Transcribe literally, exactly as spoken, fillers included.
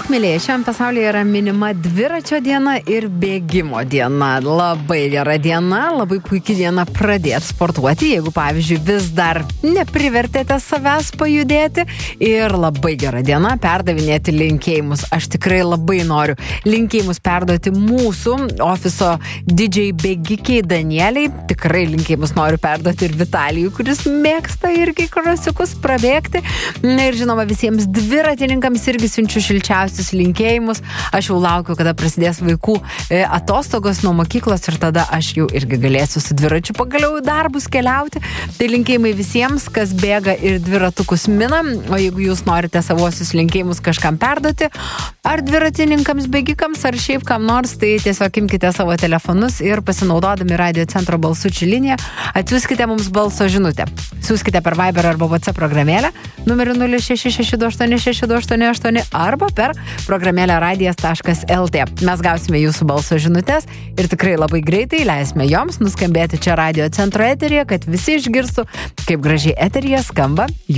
mielieji, šiandien pasaulyje yra minima dviračio diena ir bėgimo diena. Labai gera diena, labai puikia diena pradėti sportuoti, jeigu, pavyzdžiui, vis dar neprivertėte savęs pajudėti. Ir labai gera diena perdavinėti linkėjimus. Aš tikrai labai noriu linkėjimus perduoti mūsų ofiso didžiai bėgikiai Danieliai. Tikrai linkėjimus noriu perduoti ir Vitalijui, kuris mėgsta irgi krosiukus prabėgti. Na ir žinoma, visiems dviratininkams irgi siunčiu šilčiausius linkėjimus. Aš jau laukiu, kada prasidės vaikų atostogos nuo mokyklos ir tada aš jau irgi galėsiu su dviračiu pagaliau į darbus keliauti. Tai linkėjimai visiems, kas bėga ir dviratukus mina. O jeigu jūs norite savosius linkėjimus kažkam perduoti, ar dviratininkams, bėgikams, ar šiaip kam nors, tai tiesiog imkite savo telefonus ir pasinaudodami Radio Centro balsučių liniją atsiųskite mums balso žinutę. Siųskite per Viber arba WhatsApp programėlę numeriu nulis šeši šeši du aštuoni šeši du aštuoni aštuoni arba per programėlę radijas taškas lt. Mes gausime jūsų balso žinutės ir tikrai labai greitai leisime joms nuskambėti čia Radio Centro eteryje, kad visi išgirstų, kaip gražiai eteryje skamba